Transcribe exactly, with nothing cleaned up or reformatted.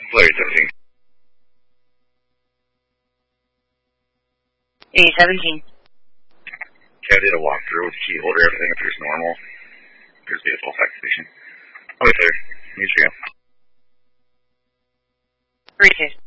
Flight seventeen. A seventeen. Okay, I did a walkthrough with the key holder, everything appears normal. Appears to be a false activation. Okay, clear. Meet you. Appreciate it.